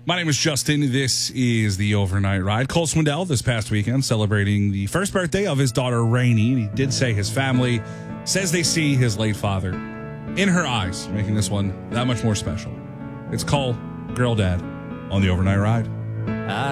My name is Justin. This is the Overnight Ride. Cole Swindell this past weekend celebrating the first birthday of his daughter, Rainey. And he did say his family says they see his late father in her eyes, making this one that much more special. It's Cole, Girl Dad, on the Overnight Ride. I